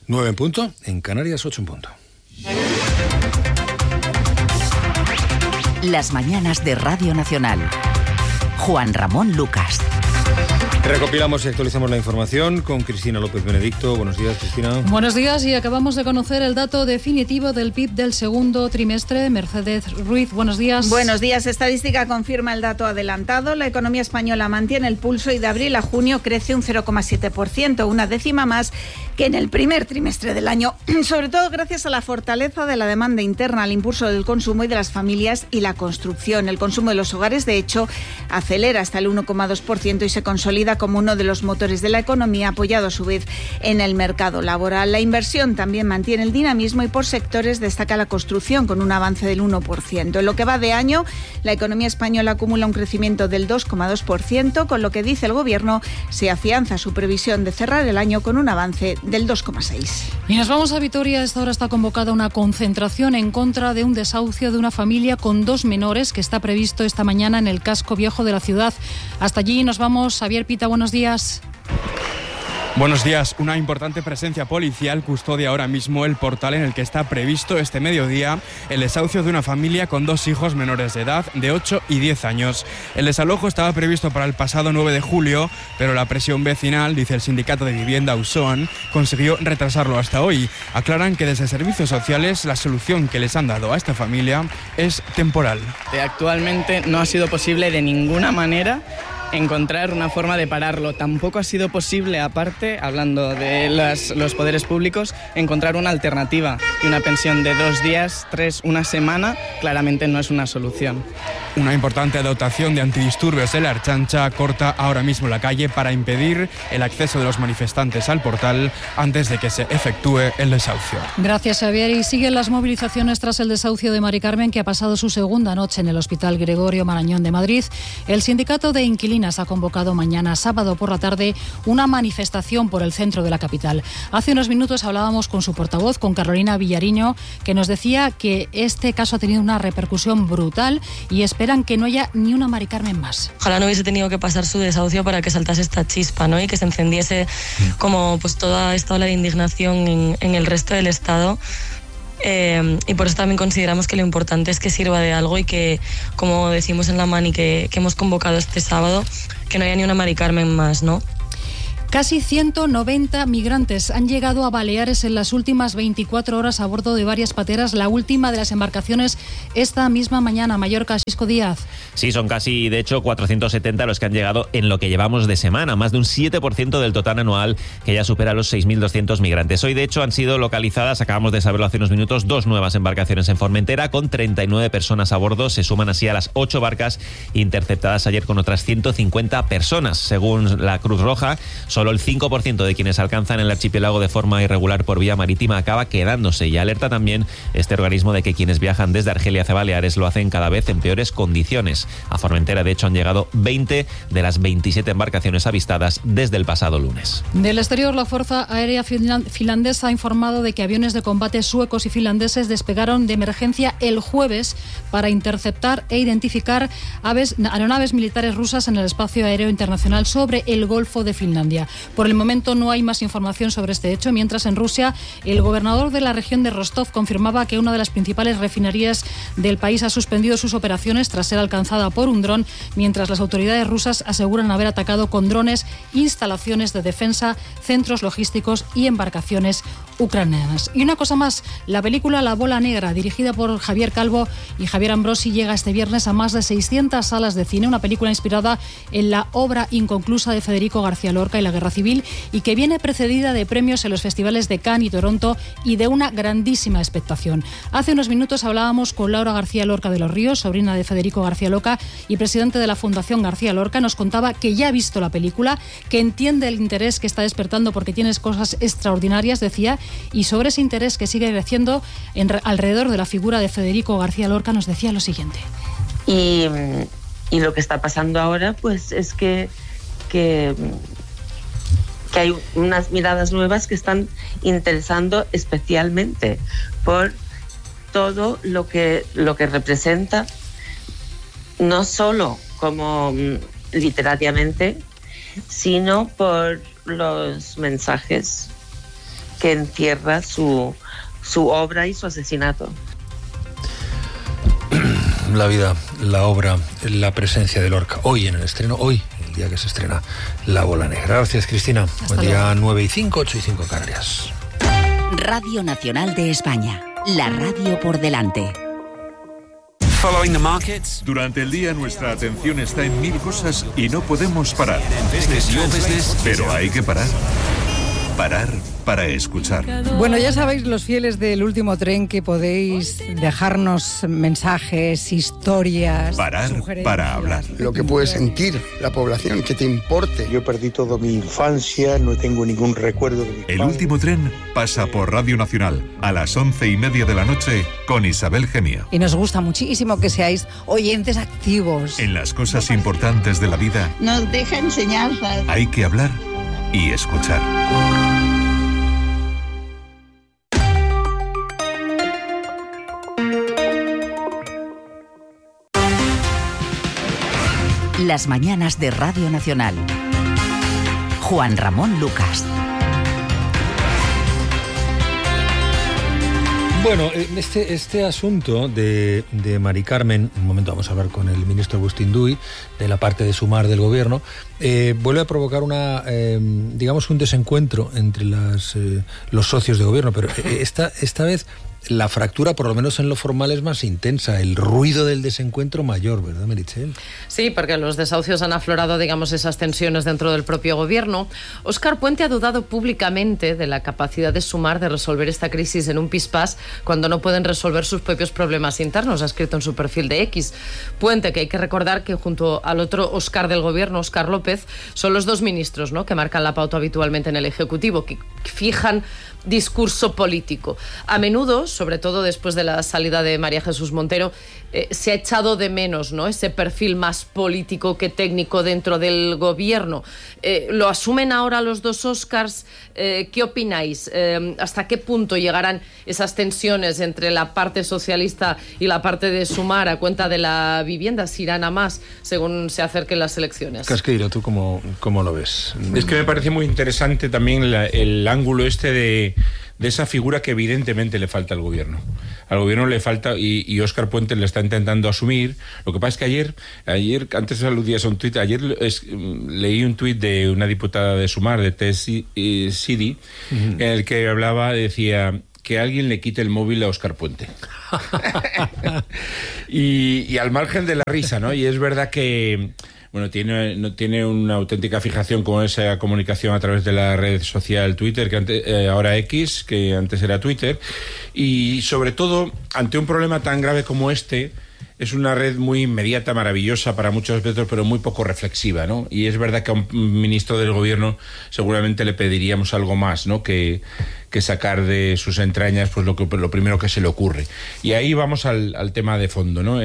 9 en punto, en Canarias 8 en punto. Las mañanas de Radio Nacional. Juan Ramón Lucas. Recopilamos y actualizamos la información con Cristina López Benedicto. Buenos días, Cristina. Buenos días, y acabamos de conocer el dato definitivo del PIB del segundo trimestre. Mercedes Ruiz, buenos días. Buenos días. Estadística confirma el dato adelantado. La economía española mantiene el pulso y de abril a junio crece un 0,7%, una décima más que en el primer trimestre del año, sobre todo gracias a la fortaleza de la demanda interna, al impulso del consumo y de las familias y la construcción. El consumo de los hogares, de hecho, acelera hasta el 1,2% y se consolida como uno de los motores de la economía, apoyado a su vez en el mercado laboral. La inversión también mantiene el dinamismo y por sectores destaca la construcción con un avance del 1%. En lo que va de año, la economía española acumula un crecimiento del 2,2%, con lo que dice el Gobierno se afianza su previsión de cerrar el año con un avance del 2,6%. Y nos vamos a Vitoria. A esta hora está convocada una concentración en contra de un desahucio de una familia con 2 menores que está previsto esta mañana en el casco viejo de la ciudad. Hasta allí nos vamos. Xavier Pita, buenos días. Buenos días. Una importante presencia policial custodia ahora mismo el portal en el que está previsto este mediodía el desahucio de una familia con 2 hijos menores de edad de 8 y 10 años. El desalojo estaba previsto para el pasado 9 de julio, pero la presión vecinal, dice el sindicato de vivienda Auzoan, consiguió retrasarlo hasta hoy. Aclaran que desde Servicios Sociales la solución que les han dado a esta familia es temporal. Actualmente no ha sido posible de ninguna manera encontrar una forma de pararlo. Tampoco ha sido posible, aparte, hablando de los poderes públicos, encontrar una alternativa. Y una pensión de 2 días, 3, una semana, claramente no es una solución. Una importante dotación de antidisturbios de la Ertzaintza corta ahora mismo la calle para impedir el acceso de los manifestantes al portal antes de que se efectúe el desahucio. Gracias, Xavier. Y siguen las movilizaciones tras el desahucio de Mari Carmen, que ha pasado su segunda noche en el Hospital Gregorio Marañón de Madrid. El sindicato de inquilinos ha convocado mañana, sábado por la tarde, una manifestación por el centro de la capital. Hace unos minutos hablábamos con su portavoz, con Carolina Villariño, que nos decía que este caso ha tenido una repercusión brutal y esperan que no haya ni una Mari Carmen más. Ojalá no hubiese tenido que pasar su desahucio para que saltase esta chispa, ¿no? Y que se encendiese como pues toda esta ola de indignación en el resto del Estado. Y por eso también consideramos que lo importante es que sirva de algo y que, como decimos en la mani que hemos convocado este sábado, que no haya ni una Mari Carmen más, ¿no? Casi 190 migrantes han llegado a Baleares en las últimas 24 horas a bordo de varias pateras, la última de las embarcaciones esta misma mañana. Mallorca, Xisco Díaz. Sí, son casi, de hecho, 470 los que han llegado en lo que llevamos de semana, más de un 7% del total anual, que ya supera los 6.200 migrantes. Hoy, de hecho, han sido localizadas, acabamos de saberlo hace unos minutos, 2 nuevas embarcaciones en Formentera con 39 personas a bordo. Se suman así a las 8 barcas interceptadas ayer con otras 150 personas. Según la Cruz Roja, solo el 5% de quienes alcanzan el archipiélago de forma irregular por vía marítima acaba quedándose, y alerta también este organismo de que quienes viajan desde Argelia hacia Baleares lo hacen cada vez en peores condiciones. A Formentera, de hecho, han llegado 20 de las 27 embarcaciones avistadas desde el pasado lunes. Del exterior, la Fuerza Aérea Finlandesa ha informado de que aviones de combate suecos y finlandeses despegaron de emergencia el jueves para interceptar e identificar aeronaves militares rusas en el espacio aéreo internacional sobre el Golfo de Finlandia. Por el momento no hay más información sobre este hecho, mientras en Rusia el gobernador de la región de Rostov confirmaba que una de las principales refinerías del país ha suspendido sus operaciones tras ser alcanzada por un dron, mientras las autoridades rusas aseguran haber atacado con drones instalaciones de defensa, centros logísticos y embarcaciones ucranianas. Y una cosa más, la película La Bola Negra, dirigida por Javier Calvo y Javier Ambrosi, llega este viernes a más de 600 salas de cine, una película inspirada en la obra inconclusa de Federico García Lorca y la Guerra Civil, y que viene precedida de premios en los festivales de Cannes y Toronto y de una grandísima expectación. Hace unos minutos hablábamos con Laura García Lorca de los Ríos, sobrina de Federico García Lorca y presidente de la Fundación García Lorca. Nos contaba que ya ha visto la película, que entiende el interés que está despertando porque tiene cosas extraordinarias, decía, y sobre ese interés que sigue creciendo alrededor de la figura de Federico García Lorca nos decía lo siguiente. Y lo que está pasando ahora pues es que hay unas miradas nuevas que están interesando especialmente por todo lo que representa, no solo como literariamente, sino por los mensajes que encierra su obra y su asesinato. La vida, la obra, la presencia de Lorca. Hoy en el estreno, hoy, el día que se estrena La Bola Negra. Gracias, Cristina. Buen día, 9:05, 8:05 Canarias. Radio Nacional de España. La radio por delante. Durante el día nuestra atención está en mil cosas y no podemos parar. Pero hay que parar. Parar para escuchar. Bueno, ya sabéis, los fieles del Último Tren, que podéis dejarnos mensajes, historias, parar para hablar. Lo que puede sentir la población, que te importe. Yo perdí toda mi infancia, no tengo ningún recuerdo de mi El Último Tren pasa por Radio Nacional a las 11:30 de la noche con Isabel Gemia. Y nos gusta muchísimo que seáis oyentes activos. En las cosas importantes de la vida nos deja enseñanzas. Hay que hablar y escuchar. Las mañanas de Radio Nacional. Juan Ramón Lucas. Bueno, este asunto de Mari Carmen, un momento vamos a hablar con el ministro Agustín Duy, de la parte de Sumar del gobierno, vuelve a provocar digamos un desencuentro entre los socios de gobierno, pero esta vez la fractura, por lo menos en lo formal, es más intensa, el ruido del desencuentro mayor, ¿verdad, Meritxell? Sí, porque los desahucios han aflorado, digamos, esas tensiones dentro del propio gobierno. Óscar Puente ha dudado públicamente de la capacidad de Sumar de resolver esta crisis en un pispás cuando no pueden resolver sus propios problemas internos, ha escrito en su perfil de X. Puente, que hay que recordar que junto al otro Óscar del gobierno, Óscar López, son los dos ministros, ¿no?, que marcan la pauta habitualmente en el Ejecutivo, que fijan discurso político. A menudo, sobre todo después de la salida de María Jesús Montero, se ha echado de menos, ¿no?, ese perfil más político que técnico dentro del gobierno. ¿Lo asumen ahora los dos Óscars? ¿Qué opináis? ¿Hasta qué punto llegarán esas tensiones entre la parte socialista y la parte de Sumar a cuenta de la vivienda? ¿Si irán a más según se acerquen las elecciones? Casqueiro, ¿tú cómo lo ves? Es que me parece muy interesante también el ángulo de esa figura que evidentemente le falta al gobierno. Al gobierno le falta, y Óscar Puente le está intentando asumir. Lo que pasa es que ayer antes aludías a un tuit, leí un tuit de una diputada de Sumar, de Tess Sidi, en el que decía que alguien le quite el móvil a Óscar Puente. y al margen de la risa, ¿no? Y es verdad que tiene una auténtica fijación con esa comunicación a través de la red social Twitter, que antes, ahora X, que antes era Twitter, y sobre todo, ante un problema tan grave como este, es una red muy inmediata, maravillosa para muchos aspectos, pero muy poco reflexiva, ¿no? Y es verdad que a un ministro del gobierno seguramente le pediríamos algo más, ¿no?, que sacar de sus entrañas pues lo primero que se le ocurre. Y ahí vamos al tema de fondo, ¿no?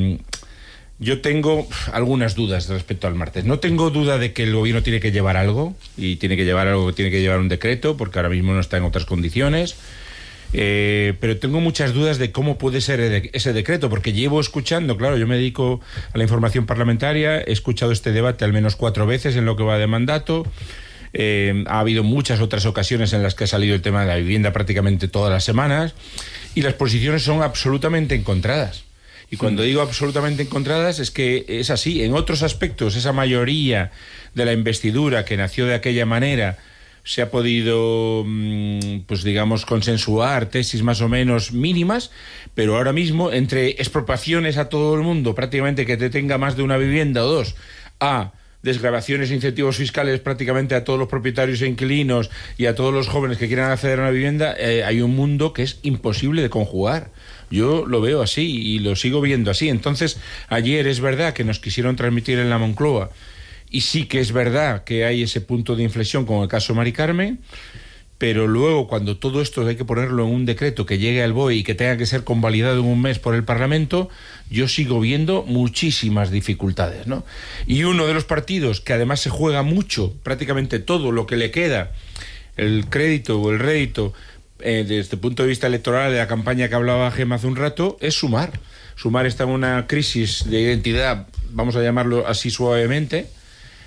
Yo tengo algunas dudas respecto al martes. No tengo duda de que el gobierno tiene que llevar algo, y tiene que llevar un decreto, porque ahora mismo no está en otras condiciones. Pero tengo muchas dudas de cómo puede ser ese decreto, porque llevo escuchando, claro, yo me dedico a la información parlamentaria, he escuchado este debate al menos 4 veces en lo que va de mandato. Ha habido muchas otras ocasiones en las que ha salido el tema de la vivienda prácticamente todas las semanas, y las posiciones son absolutamente encontradas. Y cuando digo absolutamente encontradas es que es así. En otros aspectos, esa mayoría de la investidura que nació de aquella manera se ha podido, pues digamos, consensuar tesis más o menos mínimas, pero ahora mismo, entre expropiaciones a todo el mundo, prácticamente que te tenga más de una vivienda o dos, a desgravaciones e incentivos fiscales prácticamente a todos los propietarios e inquilinos y a todos los jóvenes que quieran acceder a una vivienda, hay un mundo que es imposible de conjugar. Yo lo veo así y lo sigo viendo así. Entonces, ayer es verdad que nos quisieron transmitir en la Moncloa, y sí que es verdad que hay ese punto de inflexión con el caso Mari Carmen, pero luego cuando todo esto hay que ponerlo en un decreto que llegue al BOE y que tenga que ser convalidado en un mes por el Parlamento, yo sigo viendo muchísimas dificultades, ¿no? Y uno de los partidos que además se juega mucho, prácticamente todo lo que le queda, el crédito o el rédito, desde el punto de vista electoral de la campaña que hablaba Gemma hace un rato, es Sumar. Sumar está en una crisis de identidad, vamos a llamarlo así suavemente,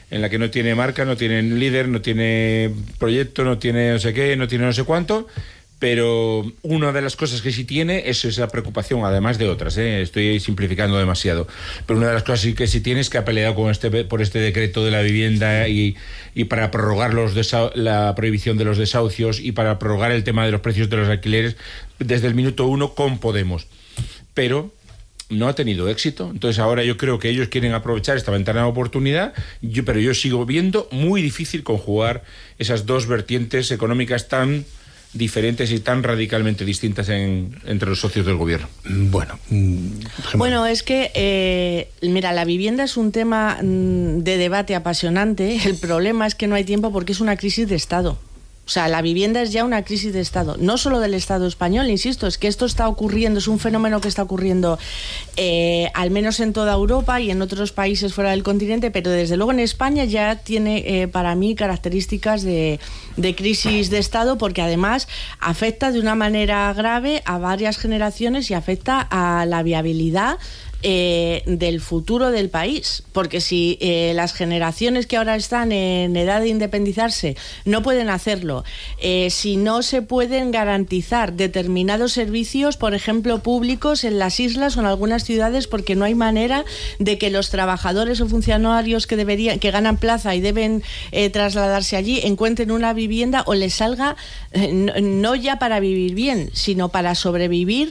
en la que no tiene marca, no tiene líder, no tiene proyecto, no tiene no sé qué, no tiene no sé cuánto. Pero una de las cosas que sí tiene es esa preocupación, además de otras, estoy simplificando demasiado, pero una de las cosas que sí tiene es que ha peleado por este decreto de la vivienda y para prorrogar la prohibición de los desahucios y para prorrogar el tema de los precios de los alquileres desde el minuto 1 con Podemos. Pero no ha tenido éxito, entonces ahora yo creo que ellos quieren aprovechar esta ventana de oportunidad, pero yo sigo viendo muy difícil conjugar esas dos vertientes económicas tan diferentes y tan radicalmente distintas entre los socios del gobierno. Bueno, es que, mira, la vivienda es un tema de debate apasionante. El problema es que no hay tiempo porque es una crisis de Estado. O sea, la vivienda es ya una crisis de Estado, no solo del Estado español, insisto, es que esto está ocurriendo, es un fenómeno que está ocurriendo al menos en toda Europa y en otros países fuera del continente, pero desde luego en España ya tiene para mí características de crisis de Estado, porque además afecta de una manera grave a varias generaciones y afecta a la viabilidad del futuro del país, porque si las generaciones que ahora están en edad de independizarse no pueden hacerlo, si no se pueden garantizar determinados servicios, por ejemplo públicos en las islas o en algunas ciudades, porque no hay manera de que los trabajadores o funcionarios que ganan plaza y deben trasladarse allí encuentren una vivienda o les salga no ya para vivir bien, sino para sobrevivir,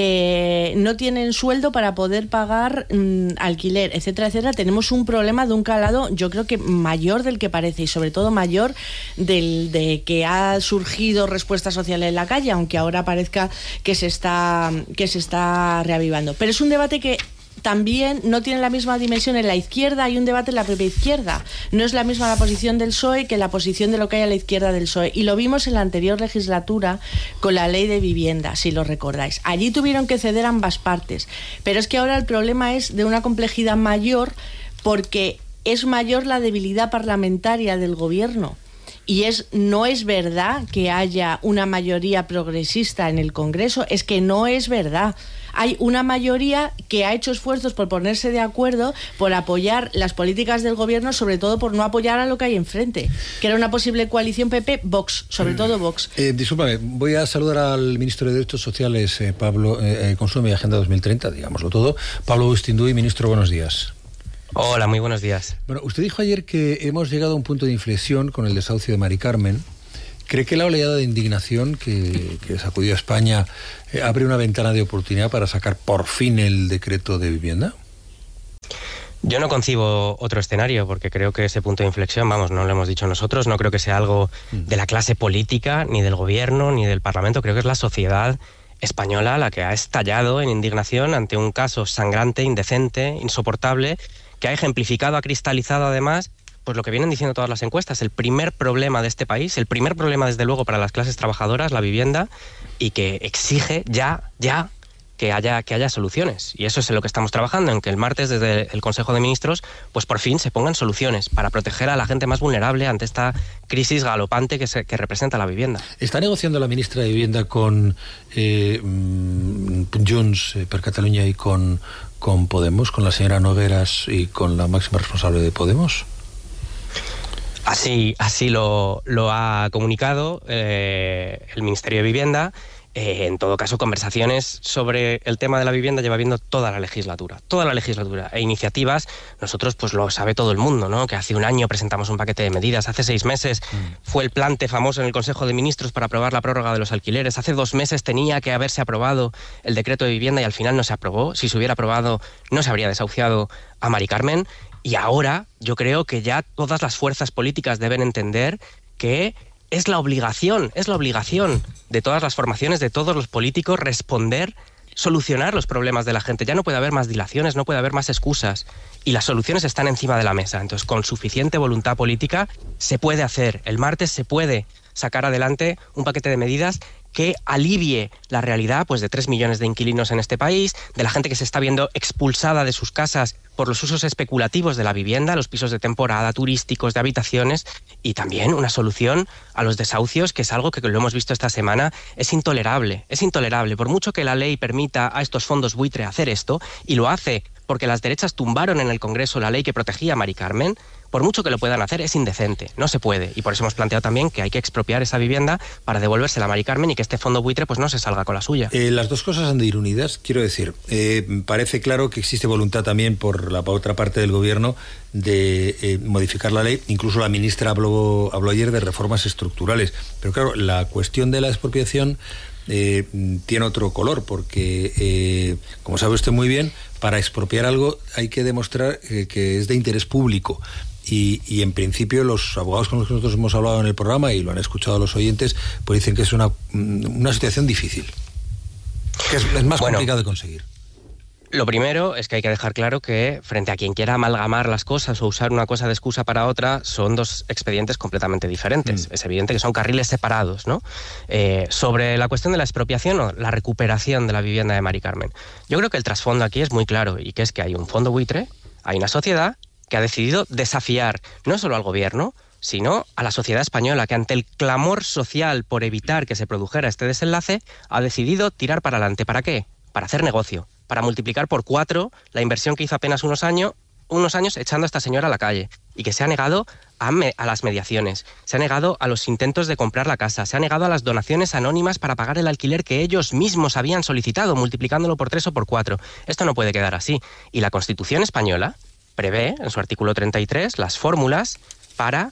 no tienen sueldo para poder pagar alquiler, etcétera, etcétera. Tenemos un problema de un calado, yo creo que mayor del que parece, y sobre todo mayor de que ha surgido respuesta social en la calle, aunque ahora parezca que se está reavivando. Pero es un debate que también no tiene la misma dimensión en la izquierda. Hay un debate en la propia izquierda. No es la misma la posición del PSOE que la posición de lo que hay a la izquierda del PSOE. Y lo vimos en la anterior legislatura con la ley de vivienda, si lo recordáis. Allí tuvieron que ceder ambas partes. Pero es que ahora el problema es de una complejidad mayor, porque es mayor la debilidad parlamentaria del gobierno. Y no es verdad que haya una mayoría progresista en el Congreso, es que no es verdad. Hay una mayoría que ha hecho esfuerzos por ponerse de acuerdo, por apoyar las políticas del gobierno, sobre todo por no apoyar a lo que hay enfrente, que era una posible coalición PP-Vox, sobre todo Vox. Discúlpame, voy a saludar al ministro de Derechos Sociales, Pablo, Consumo y Agenda 2030, digámoslo todo. Pablo Bustinduy, ministro, buenos días. Hola, muy buenos días. Bueno, usted dijo ayer que hemos llegado a un punto de inflexión con el desahucio de Mari Carmen. ¿Cree que la oleada de indignación que sacudió a España abre una ventana de oportunidad para sacar por fin el decreto de vivienda? Yo no concibo otro escenario, porque creo que ese punto de inflexión, vamos, no lo hemos dicho nosotros, no creo que sea algo de la clase política, ni del gobierno, ni del Parlamento. Creo que es la sociedad española la que ha estallado en indignación ante un caso sangrante, indecente, insoportable, que ha ejemplificado, ha cristalizado además pues lo que vienen diciendo todas las encuestas, el primer problema de este país, el primer problema desde luego para las clases trabajadoras, la vivienda, y que exige ya que haya soluciones. Y eso es en lo que estamos trabajando, en que el martes desde el Consejo de Ministros pues por fin se pongan soluciones para proteger a la gente más vulnerable ante esta crisis galopante que representa la vivienda. ¿Está negociando la ministra de Vivienda con Junts per Catalunya y con Podemos, con la señora Nogueras y con la máxima responsable de Podemos? Así lo ha comunicado el Ministerio de Vivienda. En todo caso, conversaciones sobre el tema de la vivienda lleva habiendo toda la legislatura, e iniciativas. Nosotros, pues lo sabe todo el mundo, ¿no? Que hace un año presentamos un paquete de medidas, hace 6 meses fue el plante famoso en el Consejo de Ministros para aprobar la prórroga de los alquileres, hace 2 meses tenía que haberse aprobado el decreto de vivienda y al final no se aprobó. Si se hubiera aprobado, no se habría desahuciado a Mari Carmen. Y ahora yo creo que ya todas las fuerzas políticas deben entender que es la obligación de todas las formaciones, de todos los políticos, solucionar los problemas de la gente. Ya no puede haber más dilaciones, no puede haber más excusas. Y las soluciones están encima de la mesa. Entonces, con suficiente voluntad política, se puede hacer. El martes se puede sacar adelante un paquete de medidas que alivie la realidad pues de 3 millones de inquilinos en este país, de la gente que se está viendo expulsada de sus casas por los usos especulativos de la vivienda, los pisos de temporada, turísticos, de habitaciones, y también una solución a los desahucios, que es algo que lo hemos visto esta semana, es intolerable. Por mucho que la ley permita a estos fondos buitre hacer esto, y lo hace porque las derechas tumbaron en el Congreso la ley que protegía a Mari Carmen, por mucho que lo puedan hacer, es indecente, no se puede. Y por eso hemos planteado también que hay que expropiar esa vivienda para devolvérsela a Mari Carmen y que este fondo buitre pues no se salga con la suya. Las dos cosas han de ir unidas, quiero decir. Parece claro que existe voluntad también por la otra parte del gobierno de modificar la ley. Incluso la ministra habló ayer de reformas estructurales. Pero claro, la cuestión de la expropiación tiene otro color, porque, como sabe usted muy bien, para expropiar algo hay que demostrar que es de interés público. Y en principio los abogados con los que nosotros hemos hablado en el programa, y lo han escuchado los oyentes, pues dicen que es una situación difícil, que es más complicado de conseguir. Lo primero es que hay que dejar claro que frente a quien quiera amalgamar las cosas o usar una cosa de excusa para otra, son dos expedientes completamente diferentes. Es evidente que son carriles separados, ¿no? Sobre la cuestión de la expropiación o la recuperación de la vivienda de Mari Carmen, yo creo que el trasfondo aquí es muy claro, y que es que hay un fondo buitre, hay una sociedad que ha decidido desafiar no solo al gobierno, sino a la sociedad española, que ante el clamor social por evitar que se produjera este desenlace, ha decidido tirar para adelante. ¿Para qué? Para hacer negocio, para multiplicar por 4 la inversión que hizo apenas unos años echando a esta señora a la calle, y que se ha negado a las mediaciones, se ha negado a los intentos de comprar la casa, se ha negado a las donaciones anónimas para pagar el alquiler que ellos mismos habían solicitado, multiplicándolo por 3 o por 4. Esto no puede quedar así. Y la Constitución española prevé, en su artículo 33, las fórmulas para,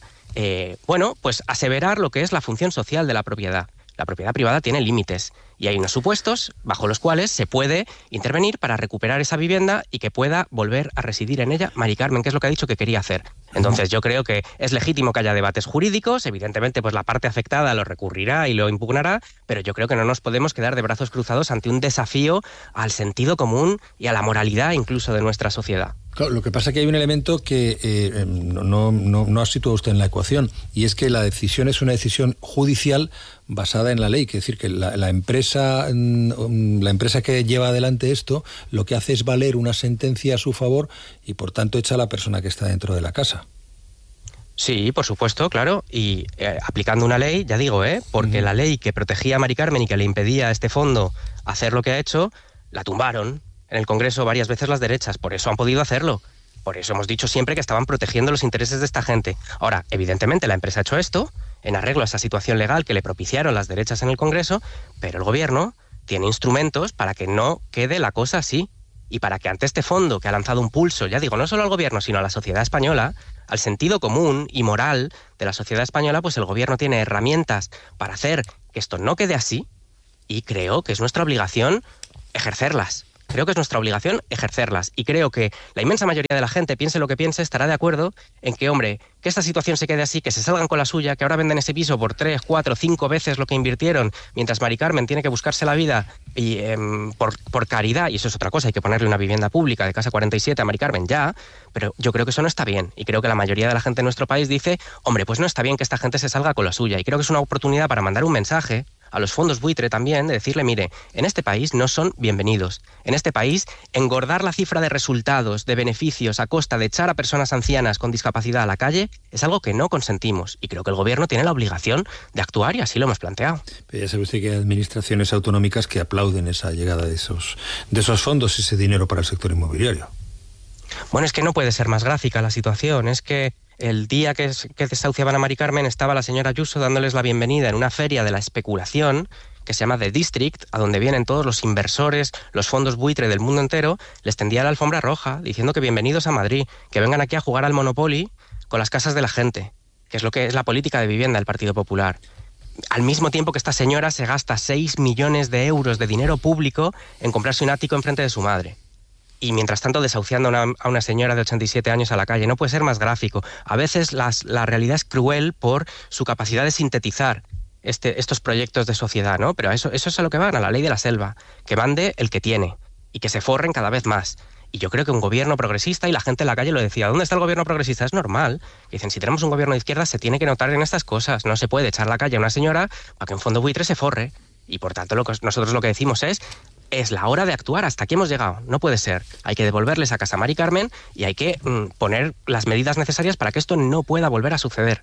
pues aseverar lo que es la función social de la propiedad. La propiedad privada tiene límites y hay unos supuestos bajo los cuales se puede intervenir para recuperar esa vivienda y que pueda volver a residir en ella Mari Carmen, que es lo que ha dicho que quería hacer. Entonces yo creo que es legítimo que haya debates jurídicos, evidentemente pues la parte afectada lo recurrirá y lo impugnará, pero yo creo que no nos podemos quedar de brazos cruzados ante un desafío al sentido común y a la moralidad incluso de nuestra sociedad. Claro, lo que pasa es que hay un elemento que no ha situado usted en la ecuación, y es que la decisión es una decisión judicial basada en la ley. Es decir, que la empresa que lleva adelante esto lo que hace es valer una sentencia a su favor y por tanto echa a la persona que está dentro de la casa. Sí, por supuesto, claro, y aplicando una ley, ya digo, porque la ley que protegía a Mari Carmen y que le impedía a este fondo hacer lo que ha hecho, la tumbaron en el Congreso varias veces las derechas, por eso han podido hacerlo. Por eso hemos dicho siempre que estaban protegiendo los intereses de esta gente. Ahora, evidentemente la empresa ha hecho esto en arreglo a esa situación legal que le propiciaron las derechas en el Congreso, pero el gobierno tiene instrumentos para que no quede la cosa así y para que ante este fondo que ha lanzado un pulso, ya digo, no solo al gobierno, sino a la sociedad española, al sentido común y moral de la sociedad española, pues el gobierno tiene herramientas para hacer que esto no quede así, y creo que es nuestra obligación ejercerlas. Creo que es nuestra obligación ejercerlas, y creo que la inmensa mayoría de la gente, piense lo que piense, estará de acuerdo en que, hombre, que esta situación se quede así, que se salgan con la suya, que ahora venden ese piso por 3, 4, 5 veces lo que invirtieron, mientras Mari Carmen tiene que buscarse la vida y por caridad, y eso es otra cosa, hay que ponerle una vivienda pública de Casa 47 a Mari Carmen ya, pero yo creo que eso no está bien, y creo que la mayoría de la gente en nuestro país dice, hombre, pues no está bien que esta gente se salga con la suya, y creo que es una oportunidad para mandar un mensaje a los fondos buitre también, de decirle, mire, en este país no son bienvenidos. En este país, engordar la cifra de resultados, de beneficios, a costa de echar a personas ancianas con discapacidad a la calle, es algo que no consentimos. Y creo que el gobierno tiene la obligación de actuar, y así lo hemos planteado. Pero ya sabe usted que hay administraciones autonómicas que aplauden esa llegada de esos fondos, ese dinero para el sector inmobiliario. Bueno, es que no puede ser más gráfica la situación. Es que el día que desahuciaban a Mari Carmen estaba la señora Ayuso dándoles la bienvenida en una feria de la especulación que se llama The District, a donde vienen todos los inversores, los fondos buitre del mundo entero, les tendía la alfombra roja diciendo que bienvenidos a Madrid, que vengan aquí a jugar al Monopoly con las casas de la gente, que es lo que es la política de vivienda del Partido Popular. Al mismo tiempo que esta señora se gasta 6 millones de euros de dinero público en comprarse un ático enfrente de su madre. Y mientras tanto desahuciando a una señora de 87 años a la calle. No puede ser más gráfico. A veces la realidad es cruel por su capacidad de sintetizar estos proyectos de sociedad, ¿no? Pero eso es a lo que van, a la ley de la selva, que mande el que tiene y que se forren cada vez más. Y yo creo que un gobierno progresista, y la gente en la calle lo decía, ¿dónde está el gobierno progresista? Es normal. Dicen, si tenemos un gobierno de izquierda se tiene que notar en estas cosas. No se puede echar a la calle a una señora para que un fondo buitre se forre. Y por tanto nosotros lo que decimos es la hora de actuar, hasta aquí hemos llegado, no puede ser. Hay que devolverles a casa a Mari Carmen y hay que poner las medidas necesarias para que esto no pueda volver a suceder.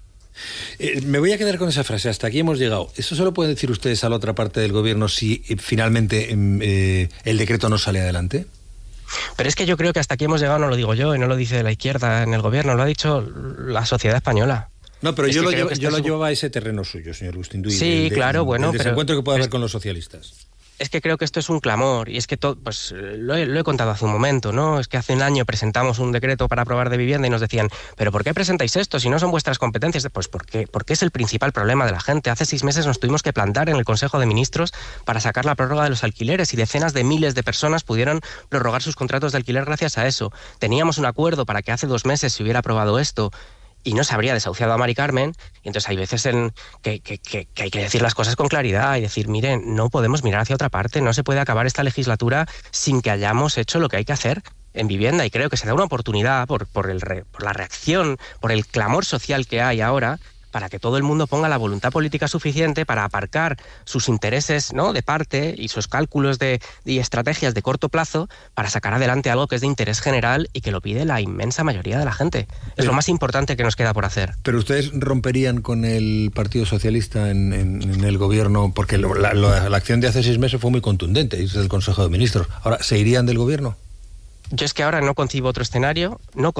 Me voy a quedar con esa frase, hasta aquí hemos llegado. ¿Eso se lo pueden decir ustedes a la otra parte del gobierno si finalmente el decreto no sale adelante? Pero es que yo creo que hasta aquí hemos llegado, no lo digo yo, y no lo dice la izquierda en el gobierno, lo ha dicho la sociedad española. No, pero yo lo llevo a ese terreno suyo, señor Bustinduy. Sí, claro, bueno. El desencuentro que puede haber con los socialistas. Es que creo que esto es un clamor, y es que pues lo he contado hace un momento, ¿no? Es que hace un año presentamos un decreto para aprobar de vivienda y nos decían, ¿pero por qué presentáis esto si no son vuestras competencias? Pues porque es el principal problema de la gente. Hace 6 meses nos tuvimos que plantar en el Consejo de Ministros para sacar la prórroga de los alquileres, y decenas de miles de personas pudieron prorrogar sus contratos de alquiler gracias a eso. Teníamos un acuerdo para que hace 2 meses se hubiera aprobado esto y no se habría desahuciado a Mari Carmen, y entonces hay veces que hay que decir las cosas con claridad y decir, miren, no podemos mirar hacia otra parte, no se puede acabar esta legislatura sin que hayamos hecho lo que hay que hacer en vivienda, y creo que se da una oportunidad por la reacción, por el clamor social que hay ahora, para que todo el mundo ponga la voluntad política suficiente para aparcar sus intereses, ¿no?, de parte y sus cálculos y estrategias de corto plazo para sacar adelante algo que es de interés general y que lo pide la inmensa mayoría de la gente. Es lo más importante que nos queda por hacer. Pero ustedes romperían con el Partido Socialista en el gobierno, porque la acción de hace 6 meses fue muy contundente, desde el Consejo de Ministros. Ahora, ¿se irían del gobierno? Yo es que ahora no concibo otro escenario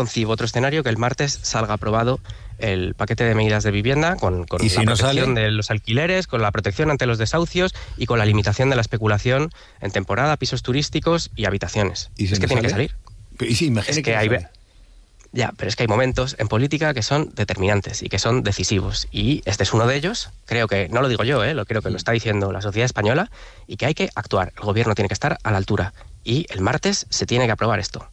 que el martes salga aprobado el paquete de medidas de vivienda con ¿Y si la protección de los alquileres, con la protección ante los desahucios y con la limitación de la especulación en temporada, pisos turísticos y habitaciones? ¿Y es que tiene que salir. ¿Y si imagínate que hay Ya, pero es que hay momentos en política que son determinantes y que son decisivos. Y este es uno de ellos. Creo que, no lo digo yo, creo que lo está diciendo la sociedad española, y que hay que actuar. El gobierno tiene que estar a la altura. Y el martes se tiene que aprobar esto.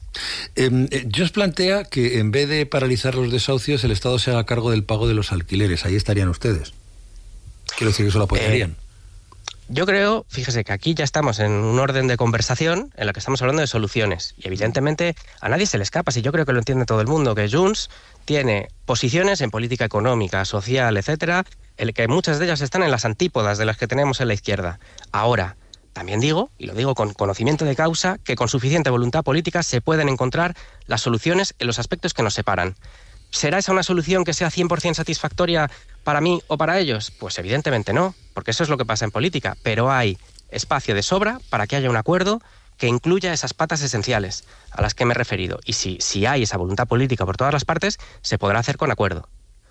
Jos plantea que en vez de paralizar los desahucios, el Estado se haga cargo del pago de los alquileres. Ahí estarían ustedes. Quiero decir que eso lo apoyarían. Yo creo, fíjese que aquí ya estamos en un orden de conversación en la que estamos hablando de soluciones. Y evidentemente a nadie se le escapa, si yo creo que lo entiende todo el mundo, que Junts tiene posiciones en política económica, social, etcétera, el que muchas de ellas están en las antípodas de las que tenemos en la izquierda. Ahora, también digo, y lo digo con conocimiento de causa, que con suficiente voluntad política se pueden encontrar las soluciones en los aspectos que nos separan. ¿Será esa una solución que sea 100% satisfactoria para mí o para ellos? Pues evidentemente no, porque eso es lo que pasa en política, pero hay espacio de sobra para que haya un acuerdo que incluya esas patas esenciales a las que me he referido. Y si hay esa voluntad política por todas las partes, se podrá hacer con acuerdo.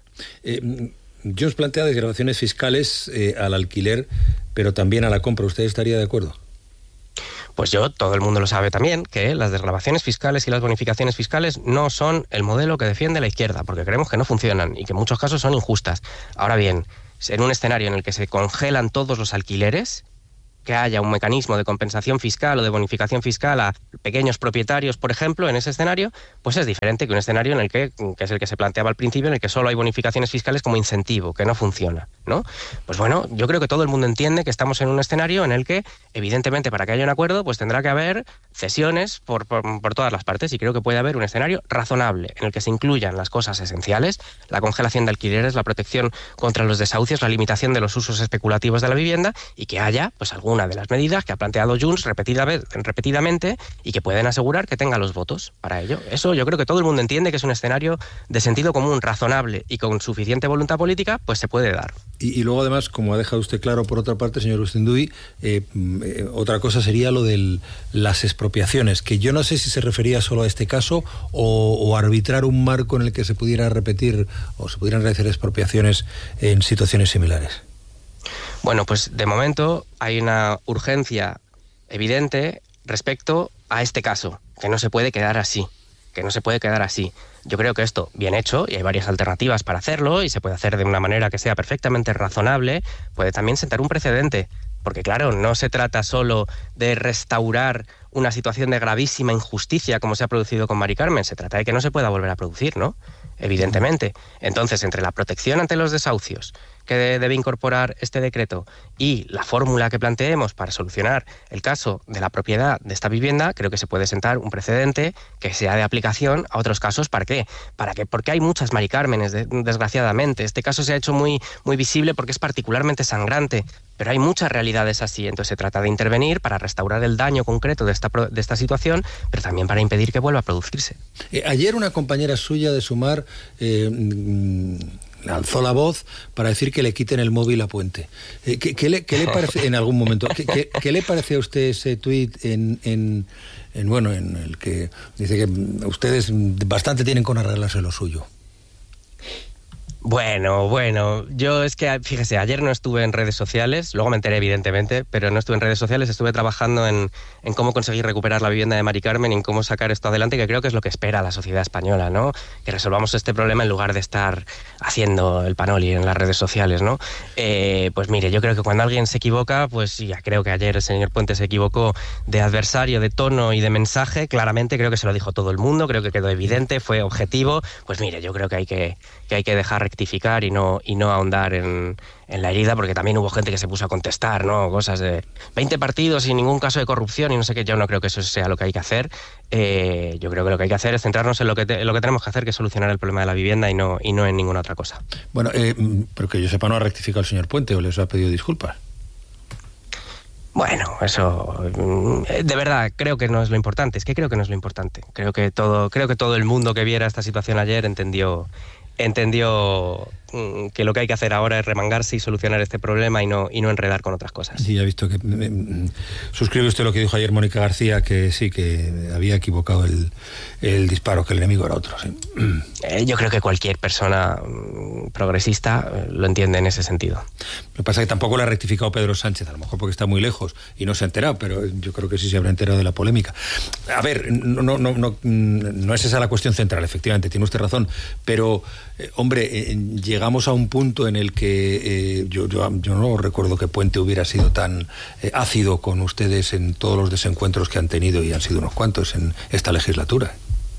Junts plantea desgravaciones fiscales al alquiler, pero también a la compra. ¿Usted estaría de acuerdo? Pues todo el mundo lo sabe también, que las desgravaciones fiscales y las bonificaciones fiscales no son el modelo que defiende la izquierda, porque creemos que no funcionan y que en muchos casos son injustas. Ahora bien, en un escenario en el que se congelan todos los alquileres, que haya un mecanismo de compensación fiscal o de bonificación fiscal a pequeños propietarios, por ejemplo, en ese escenario, pues es diferente que un escenario en el que es el que se planteaba al principio, en el que solo hay bonificaciones fiscales como incentivo, que no funciona, ¿no? Pues bueno, yo creo que todo el mundo entiende que estamos en un escenario en el que, evidentemente, para que haya un acuerdo, pues tendrá que haber cesiones por todas las partes, y creo que puede haber un escenario razonable en el que se incluyan las cosas esenciales, la congelación de alquileres, la protección contra los desahucios, la limitación de los usos especulativos de la vivienda, y que haya, pues, alguna de las medidas que ha planteado Junts repetidamente y que pueden asegurar que tenga los votos para ello. Eso yo creo que todo el mundo entiende que es un escenario de sentido común, razonable y con suficiente voluntad política, pues se puede dar. Y luego además, como ha dejado usted claro por otra parte, señor Bustinduy, otra cosa sería lo de las expropiaciones, que yo no sé si se refería solo a este caso o arbitrar un marco en el que se pudiera repetir o se pudieran realizar expropiaciones en situaciones similares. Bueno, pues de momento hay una urgencia evidente respecto a este caso, que no se puede quedar así. Yo creo que esto, bien hecho, y hay varias alternativas para hacerlo, y se puede hacer de una manera que sea perfectamente razonable, puede también sentar un precedente. Porque claro, no se trata solo de restaurar una situación de gravísima injusticia como se ha producido con Mari Carmen, se trata de que no se pueda volver a producir, ¿no? Evidentemente. Entonces, entre la protección ante los desahucios que debe incorporar este decreto y la fórmula que planteemos para solucionar el caso de la propiedad de esta vivienda, creo que se puede sentar un precedente que sea de aplicación a otros casos. ¿Para qué? Porque hay muchas Mari Cármenes, desgraciadamente. Este caso se ha hecho muy, muy visible porque es particularmente sangrante, pero hay muchas realidades así. Entonces se trata de intervenir para restaurar el daño concreto de esta situación, pero también para impedir que vuelva a producirse. Ayer una compañera suya de Sumar alzó la voz para decir que le quiten el móvil a Puente. ¿Qué le parece en algún momento? ¿Qué le parece a usted ese tuit en el que dice que ustedes bastante tienen con arreglarse lo suyo? Bueno, yo es que, fíjese, ayer no estuve en redes sociales, luego me enteré evidentemente, pero no estuve en redes sociales, estuve trabajando en cómo conseguir recuperar la vivienda de Mari Carmen y en cómo sacar esto adelante, que creo que es lo que espera la sociedad española, ¿no? Que resolvamos este problema en lugar de estar haciendo el panoli en las redes sociales, ¿no? Pues mire, yo creo que cuando alguien se equivoca, pues ya creo que ayer el señor Puente se equivocó de adversario, de tono y de mensaje, claramente creo que se lo dijo todo el mundo, creo que quedó evidente, fue objetivo, pues mire, yo creo que hay que dejar rectificar y no ahondar en la herida, porque también hubo gente que se puso a contestar, ¿no? Cosas de 20 partidos sin ningún caso de corrupción y no sé qué. Yo no creo que eso sea lo que hay que hacer. Yo creo que lo que hay que hacer es centrarnos en lo que tenemos que hacer, que es solucionar el problema de la vivienda y no en ninguna otra cosa. Bueno, pero que yo sepa, no ha rectificado el señor Puente o les ha pedido disculpas. Bueno, eso de verdad creo que no es lo importante. Es que creo que no es lo importante. Creo que todo el mundo que viera esta situación ayer entendió que lo que hay que hacer ahora es remangarse y solucionar este problema y no enredar con otras cosas. Sí, ya he visto que suscribe usted lo que dijo ayer Mónica García, que sí, que había equivocado el disparo, que el enemigo era otro. Sí. Yo creo que cualquier persona progresista lo entiende en ese sentido. Lo que pasa es que tampoco lo ha rectificado Pedro Sánchez, a lo mejor porque está muy lejos y no se ha enterado, pero yo creo que sí se habrá enterado de la polémica. A ver, no es esa la cuestión central, efectivamente, tiene usted razón, pero hombre, llegamos a un punto en el que yo no recuerdo que Puente hubiera sido tan ácido con ustedes en todos los desencuentros que han tenido, y han sido unos cuantos en esta legislatura.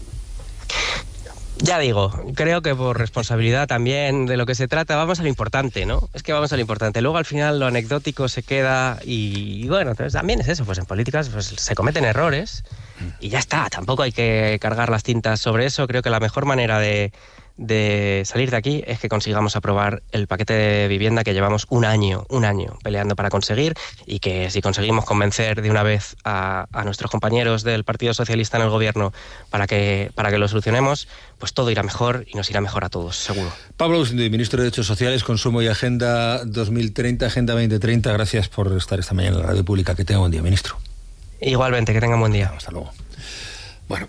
Ya digo, creo que por responsabilidad también de lo que se trata, vamos a lo importante, ¿no? Es que vamos a lo importante. Luego al final lo anecdótico se queda y bueno, entonces también es eso, pues en políticas pues se cometen errores y ya está, tampoco hay que cargar las tintas sobre eso. Creo que la mejor manera de salir de aquí es que consigamos aprobar el paquete de vivienda que llevamos un año peleando para conseguir, y que si conseguimos convencer de una vez a nuestros compañeros del Partido Socialista en el gobierno para que lo solucionemos, pues todo irá mejor y nos irá mejor a todos, seguro. Pablo Bustinduy, ministro de Derechos Sociales, Consumo y Agenda 2030, Agenda 2030, gracias por estar esta mañana en la Radio Pública. Que tenga buen día, ministro. Igualmente, que tenga buen día. Hasta luego. Bueno,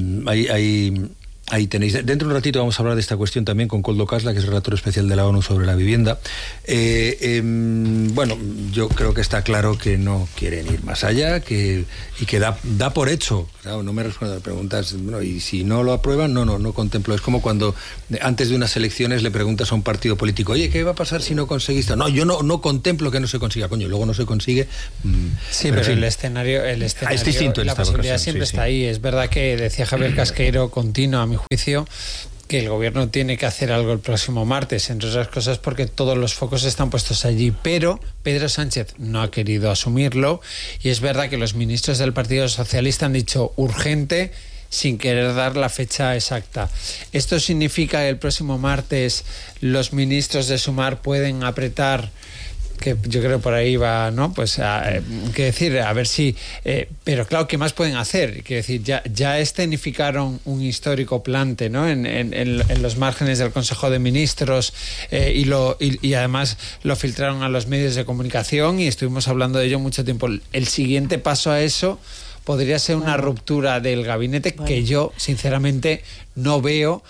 ahí tenéis. Dentro de un ratito vamos a hablar de esta cuestión también con Koldo Kasla, que es el relator especial de la ONU sobre la vivienda. Bueno, yo creo que está claro que no quieren ir más allá, y que da por hecho. Claro, no me responden a preguntas. Bueno, y si no lo aprueban, no contemplo. Es como cuando antes de unas elecciones le preguntas a un partido político: oye, ¿qué va a pasar si no conseguiste? No, yo no contemplo que no se consiga. Coño, luego no se consigue. Sí, pero el escenario es distinto, la posibilidad siempre está ahí. Es verdad que decía Javier Casqueiro, continúa a mi juicio, que el gobierno tiene que hacer algo el próximo martes, entre otras cosas porque todos los focos están puestos allí, pero Pedro Sánchez no ha querido asumirlo, y es verdad que los ministros del Partido Socialista han dicho urgente, sin querer dar la fecha exacta. ¿Esto significa que el próximo martes los ministros de Sumar pueden apretar? Que yo creo por ahí va, ¿no? Pues qué decir, a ver si... pero claro, ¿qué más pueden hacer? Quiero decir, ya escenificaron un histórico plante, ¿no? En los márgenes del Consejo de Ministros, y además lo filtraron a los medios de comunicación y estuvimos hablando de ello mucho tiempo. El siguiente paso a eso podría ser una ruptura del gabinete, que yo, sinceramente, no veo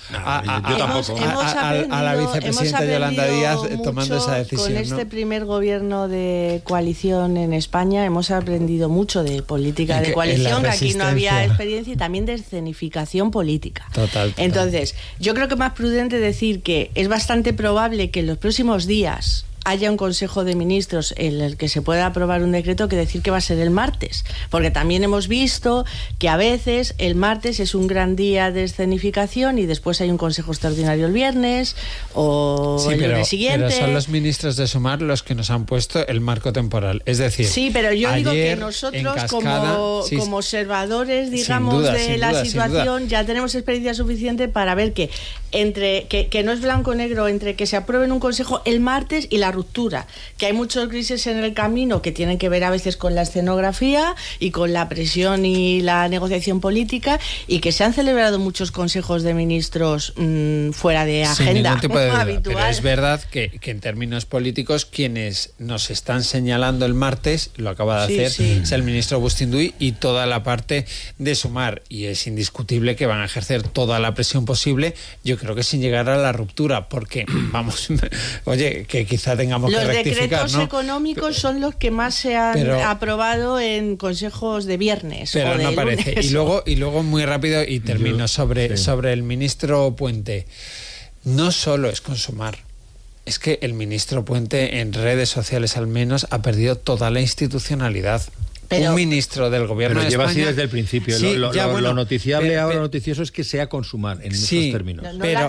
a la vicepresidenta Yolanda Díaz tomando esa decisión. Con este primer gobierno de coalición en España hemos aprendido mucho de política de coalición, que aquí no había experiencia, y también de escenificación política. Total. Entonces, yo creo que es más prudente decir que es bastante probable que en los próximos días haya un Consejo de Ministros en el que se pueda aprobar un decreto, que decir que va a ser el martes, porque también hemos visto que a veces el martes es un gran día de escenificación y después hay un Consejo Extraordinario el viernes o el lunes siguiente. Pero son los ministros de Sumar los que nos han puesto el marco temporal, es decir... Sí, pero yo digo que nosotros como observadores, digamos, de la situación, ya tenemos experiencia suficiente para ver que no es blanco o negro entre que se apruebe en un Consejo el martes y la ruptura, que hay muchos grises en el camino que tienen que ver a veces con la escenografía y con la presión y la negociación política, y que se han celebrado muchos consejos de ministros fuera de agenda habitual. Pero es verdad que en términos políticos quienes nos están señalando el martes, lo acaba de hacer, es el ministro Bustinduy y toda la parte de Sumar, y es indiscutible que van a ejercer toda la presión posible, yo creo que sin llegar a la ruptura, porque vamos, oye, que quizá tengamos que rectificar. Los decretos económicos son los que más se han aprobado en consejos de viernes. Pero o de no parece. Lunes. Y luego muy rápido, y termino, sobre el ministro Puente. No solo es con Sumar. Es que el ministro Puente, en redes sociales al menos, ha perdido toda la institucionalidad. Un ministro del gobierno de España... Pero lleva así desde el principio. Sí, lo noticiable ahora, lo noticioso es que sea con Sumar, en esos términos.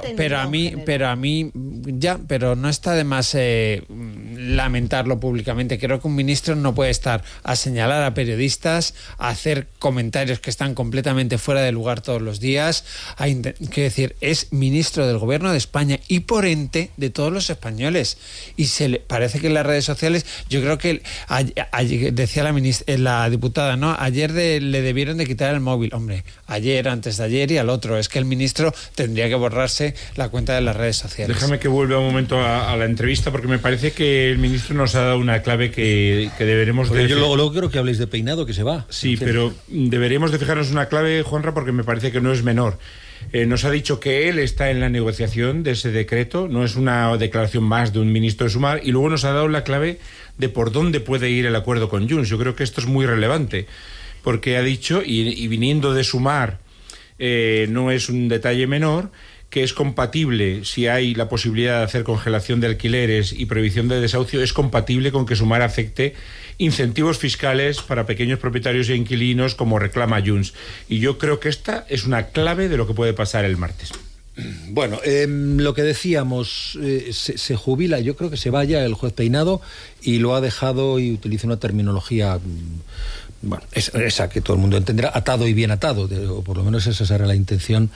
Pero no está de más lamentarlo públicamente. Creo que un ministro no puede estar a señalar a periodistas, a hacer comentarios que están completamente fuera de lugar todos los días. Quiero decir, es ministro del gobierno de España y por ente de todos los españoles. Y parece que en las redes sociales, yo creo que decía la diputada, ¿no? Ayer le debieron de quitar el móvil. Hombre, ayer, antes de ayer y al otro. Es que el ministro tendría que borrarse la cuenta de las redes sociales. Déjame que vuelva un momento a la entrevista, porque me parece que el ministro nos ha dado una clave que deberemos de... Yo luego creo que habléis de Peinado, que se va. Sí, pero deberíamos de fijarnos una clave, Juanra, porque me parece que no es menor. Nos ha dicho que él está en la negociación de ese decreto, no es una declaración más de un ministro de Sumar, y luego nos ha dado la clave de por dónde puede ir el acuerdo con Junts. Yo creo que esto es muy relevante, porque ha dicho, y viniendo de Sumar, no es un detalle menor, que es compatible, si hay la posibilidad de hacer congelación de alquileres y prohibición de desahucio, es compatible con que Sumar acepte incentivos fiscales para pequeños propietarios e inquilinos como reclama Junts. Y yo creo que esta es una clave de lo que puede pasar el martes. Bueno, lo que decíamos, se jubila, yo creo que se vaya el juez Peinado, y lo ha dejado, y utiliza una terminología, bueno, esa que todo el mundo entenderá, atado y bien atado, o por lo menos esa era la intención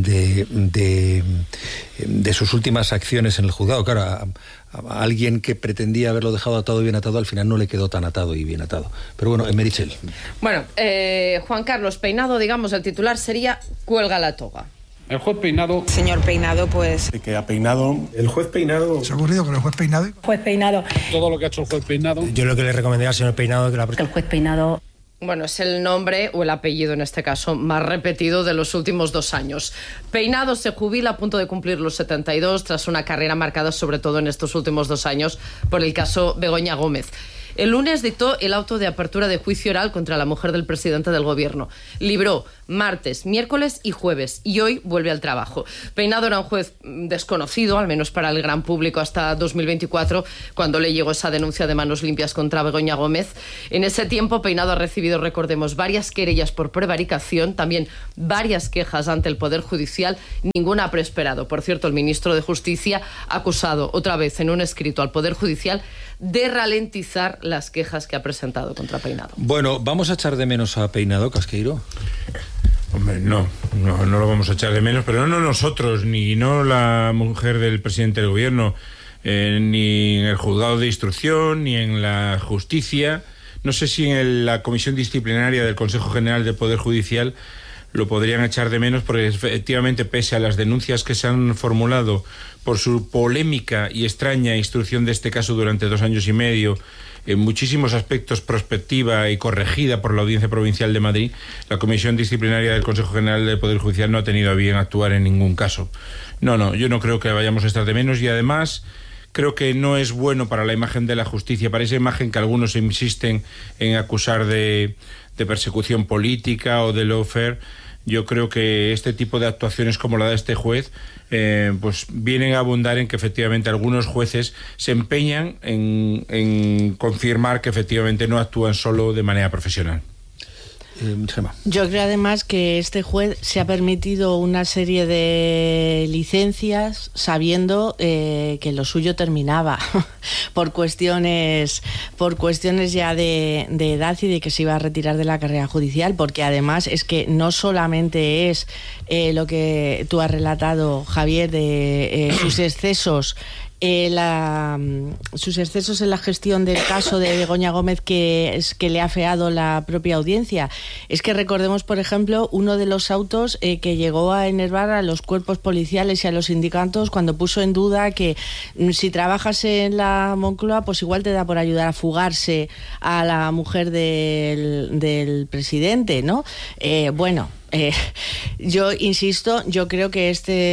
de sus últimas acciones en el juzgado. Claro, a alguien que pretendía haberlo dejado atado y bien atado, al final no le quedó tan atado y bien atado. Pero bueno, Meritxell. Bueno, Juan Carlos, Peinado, digamos, el titular sería cuelga la toga. El juez Peinado... Señor Peinado, pues... que ha peinado... El juez Peinado... ¿Se ha ocurrido con el juez Peinado? Juez Peinado... Todo lo que ha hecho el juez Peinado... Yo lo que le recomendaría al señor Peinado es que el juez Peinado... Bueno, es el nombre, o el apellido en este caso, más repetido de los últimos 2 años. Peinado se jubila a punto de cumplir los 72, tras una carrera marcada sobre todo en estos últimos 2 años por el caso Begoña Gómez. El lunes dictó el auto de apertura de juicio oral contra la mujer del presidente del gobierno. Libró martes, miércoles y jueves, y hoy vuelve al trabajo. Peinado era un juez desconocido, al menos para el gran público, hasta 2024, cuando le llegó esa denuncia de manos limpias contra Begoña Gómez. En ese tiempo, Peinado ha recibido, recordemos, varias querellas por prevaricación, también varias quejas ante el Poder Judicial, ninguna ha prosperado. Por cierto, el ministro de Justicia ha acusado otra vez en un escrito al Poder Judicial de ralentizar las quejas que ha presentado contra Peinado. Bueno, ¿vamos a echar de menos a Peinado, Casqueiro? Hombre, no lo vamos a echar de menos, pero no nosotros, ni no la mujer del presidente del gobierno, ni en el juzgado de instrucción, ni en la justicia. No sé si en la comisión disciplinaria del Consejo General del Poder Judicial lo podrían echar de menos, porque efectivamente, pese a las denuncias que se han formulado por su polémica y extraña instrucción de este caso durante 2 años y medio, en muchísimos aspectos prospectiva y corregida por la Audiencia Provincial de Madrid, la Comisión Disciplinaria del Consejo General del Poder Judicial no ha tenido a bien actuar en ningún caso. Yo no creo que vayamos a estar de menos, y además creo que no es bueno para la imagen de la justicia, para esa imagen que algunos insisten en acusar de persecución política o de lawfare. Yo creo que este tipo de actuaciones como la de este juez pues vienen a abundar en que efectivamente algunos jueces se empeñan en confirmar que efectivamente no actúan solo de manera profesional. Yo creo además que este juez se ha permitido una serie de licencias sabiendo que lo suyo terminaba por cuestiones ya de edad y de que se iba a retirar de la carrera judicial, porque además es que no solamente es lo que tú has relatado, Javier, de sus excesos sus excesos en la gestión del caso de Begoña Gómez que le ha afeado la propia audiencia. Es que recordemos, por ejemplo, uno de los autos que llegó a enervar a los cuerpos policiales y a los sindicatos cuando puso en duda que si trabajas en la Moncloa, pues igual te da por ayudar a fugarse a la mujer del presidente, ¿no? Yo insisto, yo creo que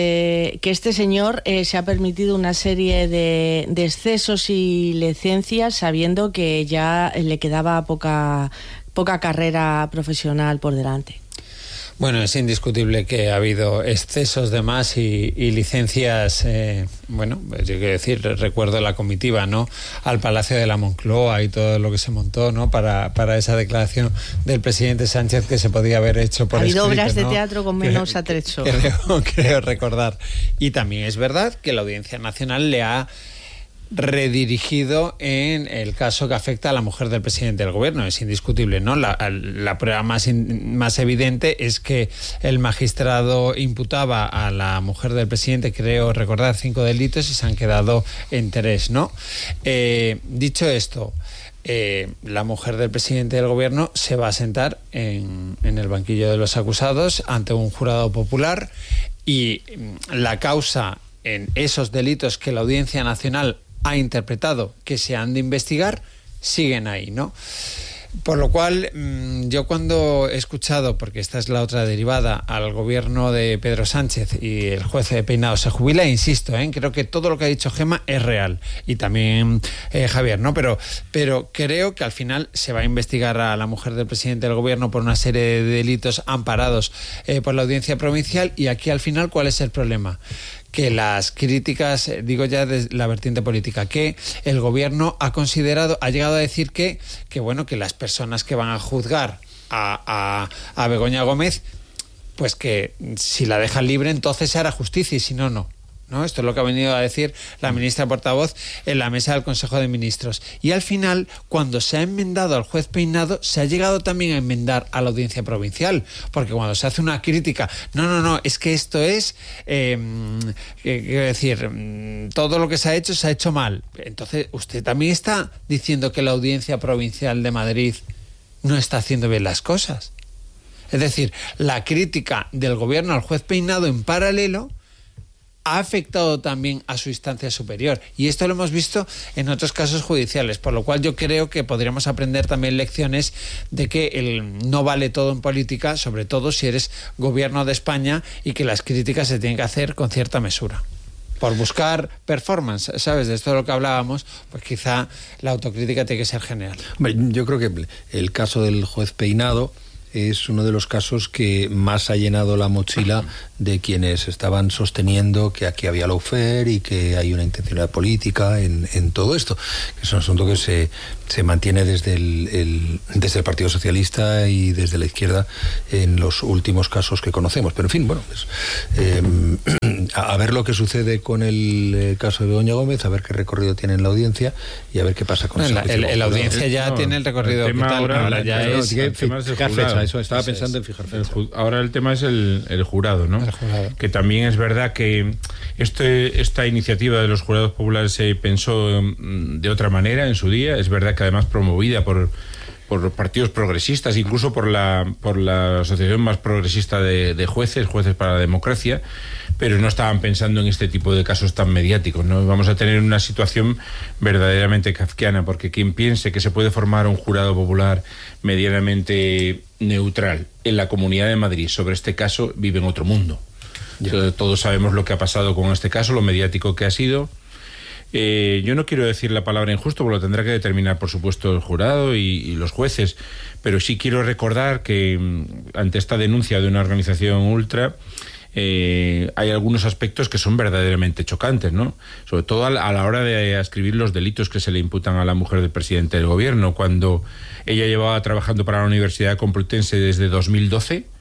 este señor se ha permitido una serie de excesos y licencias sabiendo que ya le quedaba poca carrera profesional por delante. Bueno, es indiscutible que ha habido excesos de más y licencias, yo quiero decir, recuerdo la comitiva, ¿no?, al Palacio de la Moncloa y todo lo que se montó, ¿no?, para esa declaración del presidente Sánchez que se podía haber hecho por escrito. Ha habido obras de teatro con menos atrecho. Creo recordar. Y también es verdad que la Audiencia Nacional le ha redirigido en el caso que afecta a la mujer del presidente del gobierno. Es indiscutible, ¿no? La prueba más evidente es que el magistrado imputaba a la mujer del presidente, creo recordar, 5 delitos y se han quedado en 3, ¿no? Dicho esto, la mujer del presidente del gobierno se va a sentar en el banquillo de los acusados ante un jurado popular y la causa en esos delitos que la Audiencia Nacional ha interpretado que se han de investigar, siguen ahí, ¿no? Por lo cual, yo cuando he escuchado, porque esta es la otra derivada, al gobierno de Pedro Sánchez y el juez de Peinado se jubila, insisto, creo que todo lo que ha dicho Gemma es real, y también Javier, ¿no? Pero creo que al final se va a investigar a la mujer del presidente del gobierno por una serie de delitos amparados por la Audiencia Provincial, y aquí al final, ¿cuál es el problema? Que las críticas, digo ya de la vertiente política, que el gobierno ha llegado a decir que las personas que van a juzgar a Begoña Gómez, pues que si la dejan libre entonces se hará justicia y si no, no. ¿No? Esto es lo que ha venido a decir la ministra portavoz en la mesa del Consejo de Ministros. Y al final, cuando se ha enmendado al juez Peinado, se ha llegado también a enmendar a la Audiencia Provincial, porque cuando se hace una crítica, no, es que esto es, quiero decir, todo lo que se ha hecho mal. Entonces, usted también está diciendo que la Audiencia Provincial de Madrid no está haciendo bien las cosas. Es decir, la crítica del gobierno al juez Peinado en paralelo ha afectado también a su instancia superior, y esto lo hemos visto en otros casos judiciales, por lo cual yo creo que podríamos aprender también lecciones de que no vale todo en política, sobre todo si eres gobierno de España, y que las críticas se tienen que hacer con cierta mesura. Por buscar performance, ¿sabes? De esto de lo que hablábamos, pues quizá la autocrítica tiene que ser general. Yo creo que el caso del juez Peinado es uno de los casos que más ha llenado la mochila de quienes estaban sosteniendo que aquí había lawfare y que hay una intencionalidad política en todo esto. Es un asunto que se mantiene desde el Partido Socialista y desde la izquierda en los últimos casos que conocemos. Pero en fin, bueno, pues, a ver lo que sucede con el caso de Begoña Gómez, a ver qué recorrido tiene en la audiencia y a ver qué pasa con la audiencia ya tiene el recorrido. El tema ahora ya es ¿qué fecha? Eso estaba pensando en fijar fecha. Ahora el tema es el jurado, ¿no? El jurado. Que también es verdad que esta iniciativa de los jurados populares se pensó de otra manera en su día. Es verdad que además promovida por partidos progresistas, incluso por la asociación más progresista de jueces para la democracia, pero no estaban pensando en este tipo de casos tan mediáticos, ¿no? Vamos a tener una situación verdaderamente kafkiana, porque quien piense que se puede formar un jurado popular medianamente neutral en la Comunidad de Madrid sobre este caso vive en otro mundo. Todos sabemos lo que ha pasado con este caso, lo mediático que ha sido. Yo no quiero decir la palabra injusto, porque lo tendrá que determinar, por supuesto, el jurado y los jueces, pero sí quiero recordar que ante esta denuncia de una organización ultra hay algunos aspectos que son verdaderamente chocantes, ¿no? Sobre todo a la hora de ascribir los delitos que se le imputan a la mujer del presidente del gobierno, cuando ella llevaba trabajando para la Universidad Complutense desde 2012,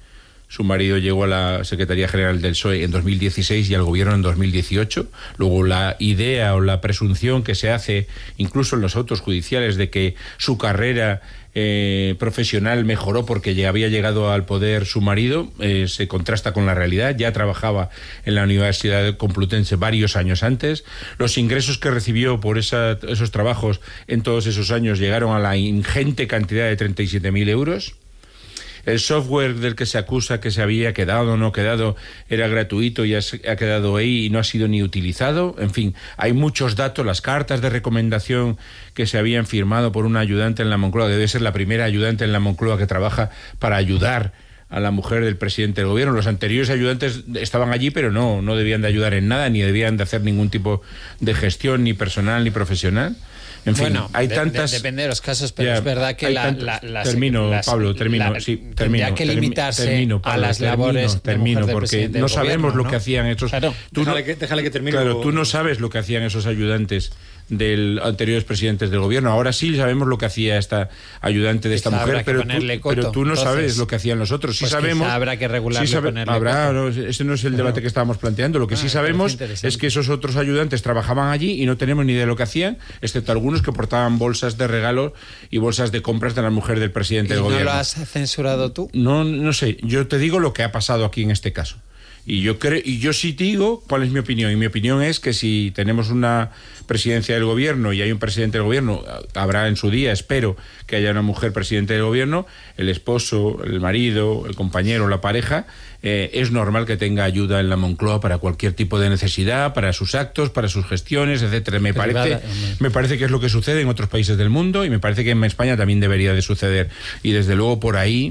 Su marido llegó a la Secretaría General del PSOE en 2016 y al gobierno en 2018. Luego la idea o la presunción que se hace, incluso en los autos judiciales, de que su carrera profesional mejoró porque ya había llegado al poder su marido, se contrasta con la realidad. Ya trabajaba en la Universidad Complutense varios años antes. Los ingresos que recibió por esos trabajos en todos esos años llegaron a la ingente cantidad de 37.000 euros. El software del que se acusa que se había quedado o no quedado era gratuito y ha quedado ahí y no ha sido ni utilizado. En fin, hay muchos datos. Las cartas de recomendación que se habían firmado por una ayudante en la Moncloa, debe ser la primera ayudante en la Moncloa que trabaja para ayudar a la mujer del presidente del gobierno. Los anteriores ayudantes estaban allí, pero no debían de ayudar en nada, ni debían de hacer ningún tipo de gestión, ni personal, ni profesional. En fin, bueno, hay tantas... depende de los casos, pero es verdad que termino, tendría que limitarse a las labores de mujer del porque no sabemos lo que hacían esos... Claro, déjale que termine. Claro, tú no sabes lo que hacían esos ayudantes de anteriores presidentes del gobierno. Ahora sí sabemos lo que hacía esta ayudante de esta mujer, pero tú no sabes lo que hacían los otros. Sí pues sabemos. Habrá que regularlo, ese no es el debate que estábamos planteando. Lo que sí sabemos es que esos otros ayudantes trabajaban allí y no tenemos ni idea de lo que hacían, excepto algunos que portaban bolsas de regalo y bolsas de compras de la mujer del presidente del gobierno. ¿No lo has censurado tú? No sé. Yo te digo lo que ha pasado aquí en este caso. Y yo sí te digo cuál es mi opinión. Y mi opinión es que si tenemos una presidencia del gobierno y hay un presidente del gobierno, habrá en su día, espero, que haya una mujer presidente del gobierno, el esposo, el marido, el compañero, la pareja, es normal que tenga ayuda en la Moncloa para cualquier tipo de necesidad, para sus actos, para sus gestiones, etcétera. Me parece que es lo que sucede en otros países del mundo y me parece que en España también debería de suceder. Y desde luego por ahí...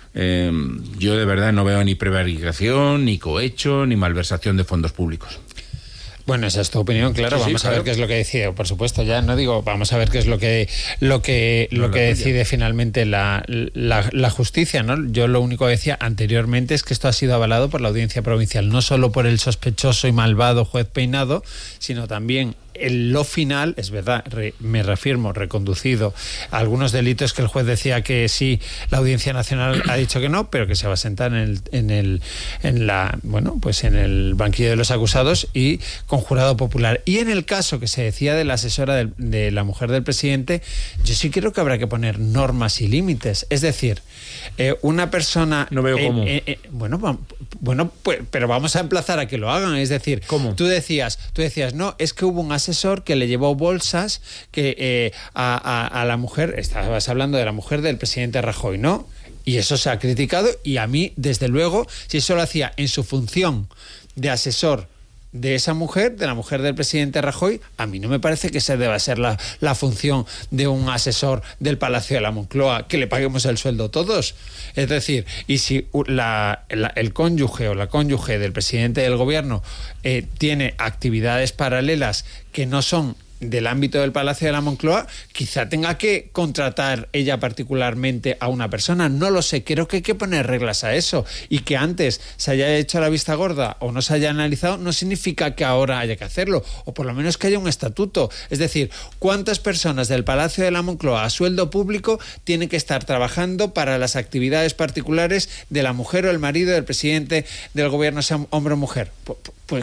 yo de verdad no veo ni prevaricación, ni cohecho, ni malversación de fondos públicos. Bueno, esa es tu opinión, claro. Vamos a ver qué es lo que decide, por supuesto, ya no digo, vamos a ver qué es lo que decide finalmente la justicia, ¿no? Yo lo único que decía anteriormente es que esto ha sido avalado por la Audiencia Provincial, no solo por el sospechoso y malvado juez Peinado, sino también en lo final, es verdad, me reafirmo, reconducido a algunos delitos que el juez decía que sí, la Audiencia Nacional ha dicho que no, pero que se va a sentar en el banquillo de los acusados y con jurado popular. Y en el caso que se decía de la asesora de la mujer del presidente, yo sí creo que habrá que poner normas y límites. Es decir, una persona... No veo cómo. Pues, pero vamos a emplazar a que lo hagan. Es decir, ¿cómo? Tú decías, no, es que hubo un asesor que le llevó bolsas que a la mujer, estabas hablando de la mujer del presidente Rajoy, ¿no? Y eso se ha criticado y a mí, desde luego, si eso lo hacía en su función de asesor de esa mujer, de la mujer del presidente Rajoy, a mí no me parece que esa deba ser la función de un asesor del Palacio de la Moncloa, que le paguemos el sueldo todos. Es decir, y si el cónyuge o la cónyuge del presidente del gobierno tiene actividades paralelas que no son del ámbito del Palacio de la Moncloa, quizá tenga que contratar ella particularmente a una persona, no lo sé, creo que hay que poner reglas a eso, y que antes se haya hecho la vista gorda o no se haya analizado no significa que ahora haya que hacerlo, o por lo menos que haya un estatuto. Es decir, ¿cuántas personas del Palacio de la Moncloa a sueldo público tienen que estar trabajando para las actividades particulares de la mujer o el marido del presidente del gobierno, sea hombre o mujer? Pues